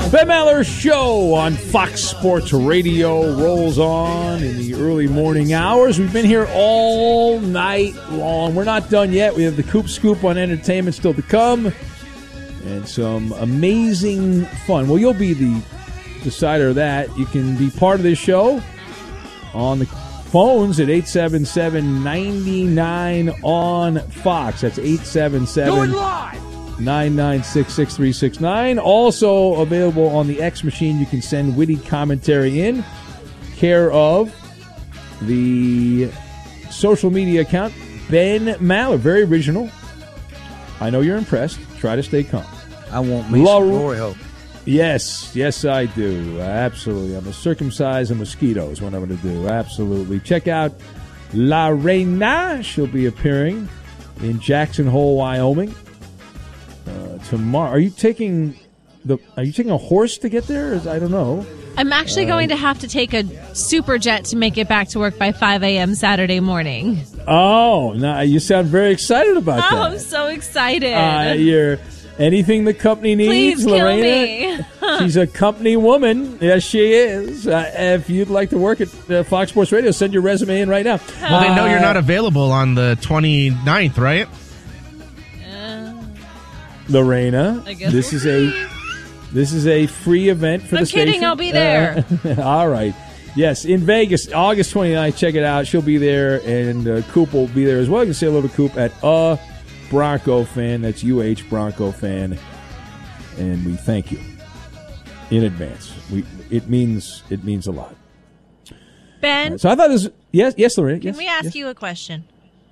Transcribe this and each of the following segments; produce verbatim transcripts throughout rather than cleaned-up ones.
Ben Maller Show on Fox Sports Radio rolls on in the early morning hours. We've been here all night long. We're not done yet. We have the Coop Scoop on entertainment still to come and some amazing fun. Well, you'll be the decider of that. You can be part of this show on the phones at eight seven seven, nine nine on Fox. That's eight seven seven, nine nine six, six three six nine. Also available on the X machine. You can send witty commentary in, care of the social media account, Ben Maller. Very original. I know you're impressed. Try to stay calm. I want me some glory hole. Yes, yes, I do. Absolutely. I'm going to circumcise a mosquito is what I'm going to do. Absolutely. Check out La Reina. She'll be appearing in Jackson Hole, Wyoming uh, tomorrow. Are you taking the? Are you taking a horse to get there? Is, I don't know. I'm actually uh, going to have to take a super jet to make it back to work by five a.m. Saturday morning. Oh, now you sound very excited about oh, that. I'm so excited. Uh, you're. Anything the company needs, Please kill Lorena. Me. She's a company woman. Yes, she is. Uh, if you'd like to work at uh, Fox Sports Radio, send your resume in right now. Well, they know you're not available on the twenty-ninth, right? Uh, Lorena, I guess this is a this is a free event for I'm the station. kidding. I'll be there. Uh, all right. Yes, in Vegas, August twenty-ninth. Check it out. She'll be there, and uh, Coop will be there as well. You can say hello to Coop at uh. Bronco fan. That's U H Bronco fan, and we thank you in advance. We it means it means a lot. Ben, right, so I thought this. Yes, yes, Lorena. Can yes, we ask yes. you a question?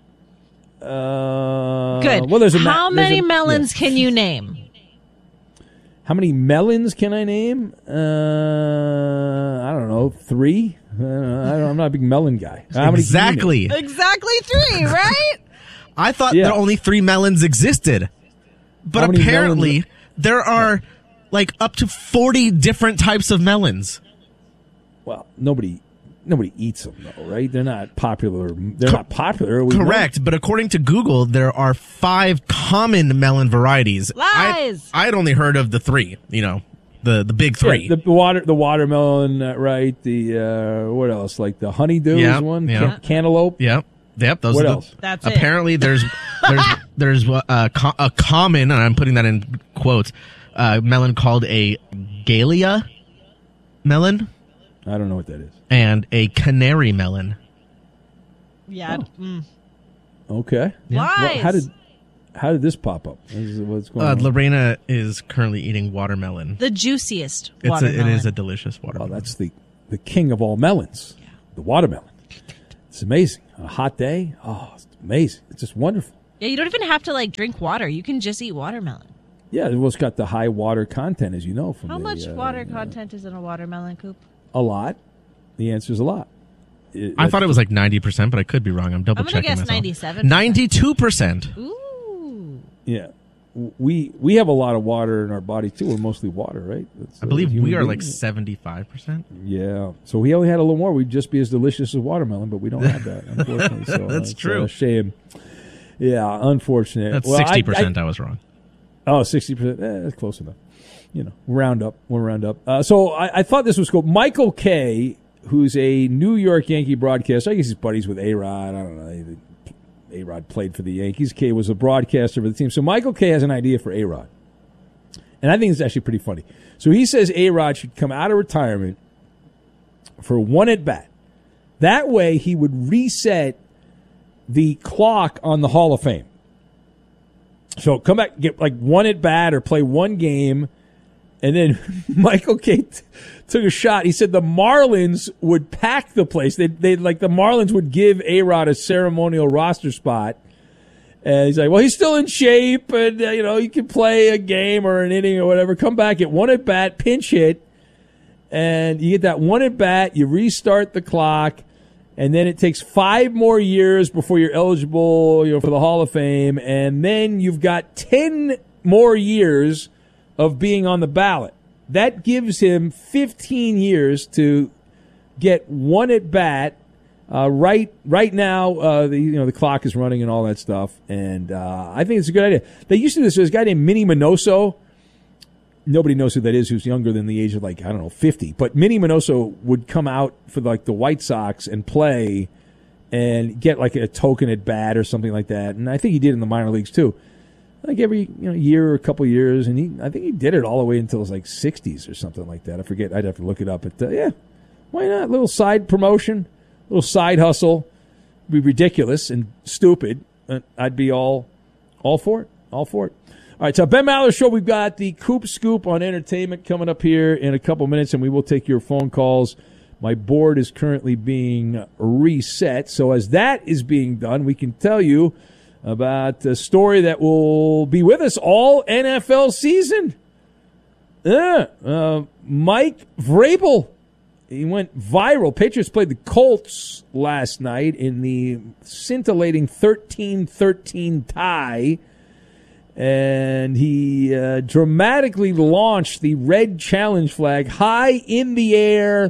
Uh, Good. Well, there's a How ma- many a, melons yeah. can you name? How many melons can I name? Uh, I don't know. Three. Uh, I don't, I'm not a big melon guy. How many exactly. Exactly three. Right. I thought yeah. that only three melons existed. But How apparently, melons? there are like up to forty different types of melons. Well, nobody nobody eats them, though, right? They're not popular. They're Co- not popular. We correct, know. But according to Google, there are five common melon varieties. Lies! I, I'd only heard of the three, you know, the, the big three. Yeah, the water, the watermelon, uh, right? The, uh, what else? Like the honeydew yep, is one? Yep. Can- cantaloupe? Yep. Yep, those what are the, else? That's apparently it. there's there's there's a, a common, and I'm putting that in quotes, uh, melon called a Galia melon. I don't know what that is. And a canary melon. Yeah. Oh. Mm. Okay. Yeah. Well, how did how did this pop up? Is, what's going Uh, on? Lorena is currently eating watermelon. The juiciest It's a, watermelon. it is a delicious watermelon. Well, that's the the king of all melons. Yeah. The watermelon. It's amazing. On a hot day, oh, it's amazing. It's just wonderful. Yeah, you don't even have to like drink water. You can just eat watermelon. Yeah, well, it's got the high water content, as you know. From How the, much uh, water uh, content is in a watermelon, Coop? A lot. The answer is a lot. It, I thought it was like ninety percent, but I could be wrong. I'm double I'm gonna checking guess myself. ninety-seven. ninety-two percent. Ooh. Yeah. We we have a lot of water in our body, too. We're mostly water, right? That's, I believe uh, we are being. like seventy-five percent. Yeah. So we only had a little more. We'd just be as delicious as watermelon, but we don't have that, unfortunately. So That's it's true. a shame. Yeah, unfortunate. That's well, sixty percent. I, I, I was wrong. Oh, sixty percent. Eh, that's close enough. You know, round up. We'll round up. Uh, so I, I thought this was cool. Michael Kay, who's a New York Yankee broadcaster. I guess he's buddies with A-Rod. I don't know. A-Rod played for the Yankees. Kay was a broadcaster for the team. So Michael Kay has an idea for A-Rod. And I think it's actually pretty funny. So he says A-Rod should come out of retirement for one at-bat. That way he would reset the clock on the Hall of Fame. So come back, get like one at-bat or play one game. And then Michael Kay t- took a shot. He said the Marlins would pack the place. They they like the Marlins would give A-Rod a ceremonial roster spot. And he's like, well, he's still in shape, and uh, you know he can play a game or an inning or whatever. Come back, get one at bat, pinch hit, and you get that one at bat. You restart the clock, and then it takes five more years before you're eligible, you know, for the Hall of Fame, and then you've got ten more years of being on the ballot. That gives him fifteen years to get one at bat. Uh, right, right now, uh, the you know the clock is running and all that stuff, and uh, I think it's a good idea. They used to do this. There's a guy named Minnie Minoso nobody knows who that is who's younger than the age of, like, I don't know, fifty. But Minnie Minoso would come out for, like, the White Sox and play and get, like, a token at bat or something like that. And I think he did in the minor leagues, too. Like, every you know year or a couple years. And he, I think he did it all the way until his, like, sixties or something like that. I forget. I'd have to look it up. But, uh, yeah, why not? A little side promotion, a little side hustle. It'd be ridiculous and stupid. I'd be all, all for it. All for it. All right, so Ben Maller Show, we've got the Coop Scoop on entertainment coming up here in a couple minutes, and we will take your phone calls. My board is currently being reset. So as that is being done, we can tell you about a story that will be with us all N F L season. Uh, uh, Mike Vrabel, he went viral. Patriots played the Colts last night in the scintillating thirteen thirteen tie. And he uh, dramatically launched the red challenge flag high in the air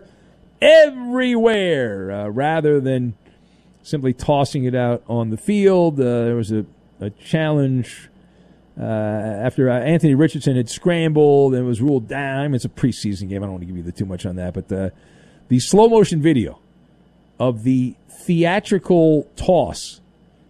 everywhere, uh, rather than simply tossing it out on the field. Uh, there was a, a challenge uh, after uh, Anthony Richardson had scrambled and was ruled down. It's a preseason game. I don't want to give you the too much on that. But uh, the slow-motion video of the theatrical toss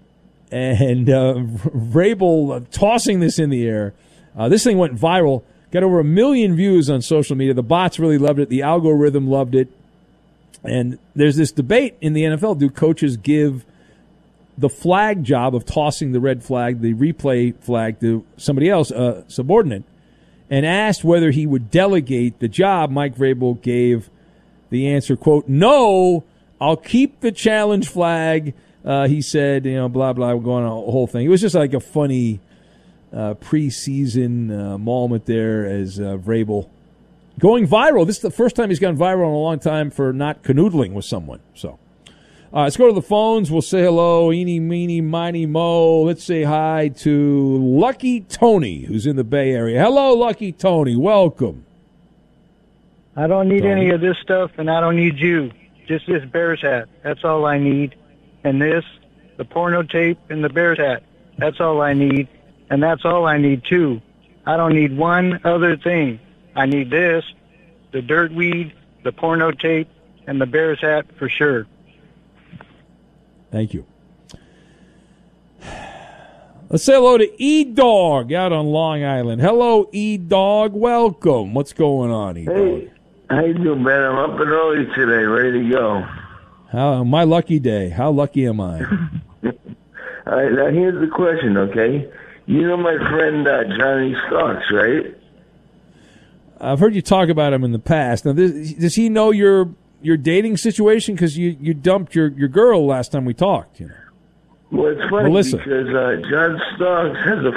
and uh, Vrabel uh, tossing this in the air. Uh, this thing went viral. Got over a million views on social media. The bots really loved it. The algorithm loved it. And there's this debate in the N F L. Do coaches give the flag job of tossing the red flag, the replay flag, to somebody else, a uh, subordinate? And asked whether he would delegate the job, Mike Vrabel gave the answer, quote, "No, I'll keep the challenge flag." Uh, he said, you know, blah, blah, going on a whole thing. It was just like a funny uh, preseason uh, moment there as uh, Vrabel going viral. This is the first time he's gone viral in a long time for not canoodling with someone. So uh, let's go to the phones. We'll say hello, eeny, meeny, miny, mo. Let's say hi to Lucky Tony, who's in the Bay Area. Hello, Lucky Tony. Welcome. I don't need Tony. any of this stuff, and I don't need you. Just this Bears hat. That's all I need. And this, the porno tape, and the Bears hat. That's all I need. And that's all I need, too. I don't need one other thing. I need this, the dirt weed, the porno tape, and the Bears hat for sure. Thank you. Let's say hello to E-Dog out on Long Island. Hello, E-Dog. Welcome. What's going on, E-Dog? Hey, how you doing, man? I'm up and early today, ready to go. How my lucky day. How lucky am I? All right, now here's the question, okay? You know my friend uh, Johnny Starks, right? I've heard you talk about him in the past. Now, this, does he know your your dating situation? Because you, you dumped your, your girl last time we talked. You know? Well, it's funny Melissa. because uh, John Starks has a